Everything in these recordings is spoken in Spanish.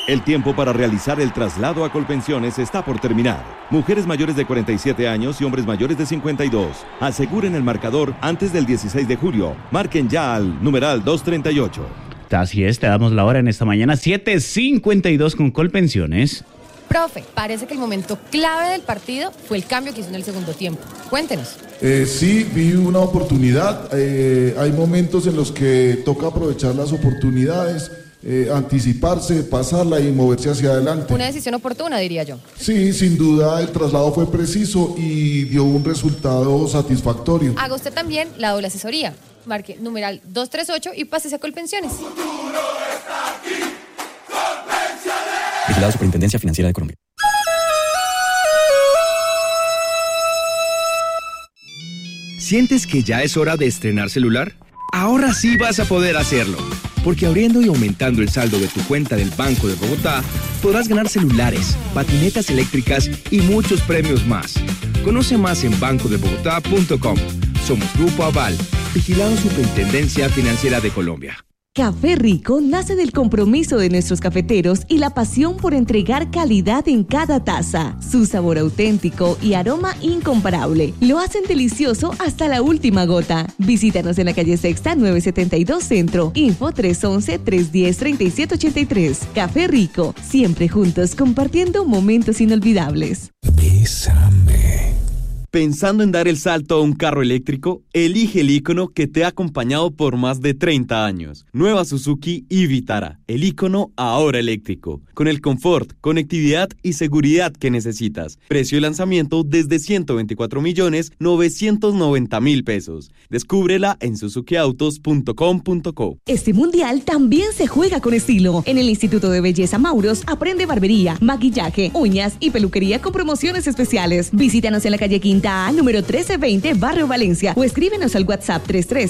El tiempo para realizar el traslado a Colpensiones está por terminar. Mujeres mayores de 47 años y hombres mayores de 52. Aseguren el marcador antes del 16 de julio. Marquen ya al numeral 238. Así es, te damos la hora en esta mañana, 7:52 con Colpensiones. Profe, parece que el momento clave del partido fue el cambio que hizo en el segundo tiempo. Cuéntenos. Sí, vi una oportunidad. Hay momentos en los que toca aprovechar las oportunidades, anticiparse, pasarla y moverse hacia adelante. Una decisión oportuna, diría yo. Sí, sin duda el traslado fue preciso y dio un resultado satisfactorio. Haga usted también la doble asesoría. Marque numeral 238 y pásese a Colpensiones. Vigilado Superintendencia Financiera de Colombia. ¿Sientes que ya es hora de estrenar celular? Ahora sí vas a poder hacerlo, porque abriendo y aumentando el saldo de tu cuenta del Banco de Bogotá, podrás ganar celulares, patinetas eléctricas y muchos premios más. Conoce más en bancodebogotá.com. Somos Grupo Aval, vigilado Superintendencia Financiera de Colombia. Café Rico nace del compromiso de nuestros cafeteros y la pasión por entregar calidad en cada taza. Su sabor auténtico y aroma incomparable lo hacen delicioso hasta la última gota. Visítanos en la calle Sexta 972 Centro. Info 311-310-3783. Café Rico, siempre juntos compartiendo momentos inolvidables. Bésame. ¿Pensando en dar el salto a un carro eléctrico? Elige el ícono que te ha acompañado por más de 30 años. Nueva Suzuki e-Vitara, el ícono ahora eléctrico, con el confort, conectividad y seguridad que necesitas. Precio de lanzamiento desde 124.990.000 pesos. Descúbrela en suzukiautos.com.co. Este mundial también se juega con estilo. En el Instituto de Belleza Mauros aprende barbería, maquillaje, uñas y peluquería con promociones especiales. Visítanos en la calle Quinta A, número 1320, Barrio Valencia, o escríbenos al WhatsApp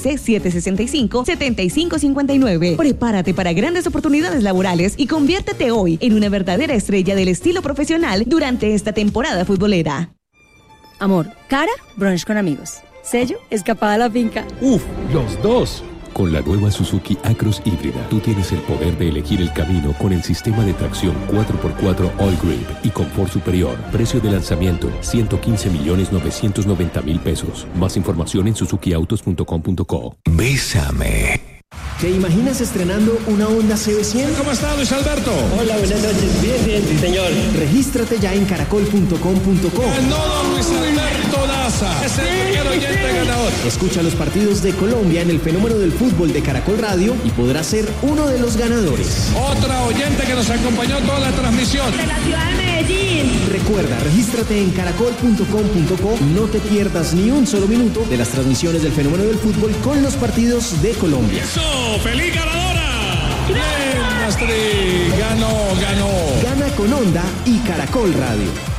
313-765-7559. Prepárate para grandes oportunidades laborales y conviértete hoy en una verdadera estrella del estilo profesional durante esta temporada futbolera. Amor, cara, brunch con amigos. Sello, escapada a la finca. ¡Uf! ¡Los dos! Con la nueva Suzuki Acros híbrida, tú tienes el poder de elegir el camino con el sistema de tracción 4x4 All Grip y confort superior. Precio de lanzamiento, 115.990.000 pesos. Más información en suzukiautos.com.co. Bésame. ¿Te imaginas estrenando una Honda CB100? ¿Cómo está, Luis Alberto? Hola, buenas noches. Bien, sí, señor. Regístrate ya en caracol.com.co. No, Luis Alberto Daza. Es el primer oyente ganador. Escucha los partidos de Colombia en el fenómeno del fútbol de Caracol Radio y podrás ser uno de los ganadores. Otra oyente que nos acompañó toda la transmisión. De la ciudad de Medellín. Recuerda, regístrate en caracol.com.co y no te pierdas ni un solo minuto de las transmisiones del fenómeno del fútbol con los partidos de Colombia. ¡Feliz ganadora! ¡Bien, Astrid! ¡Ganó! Gana con Honda y Caracol Radio.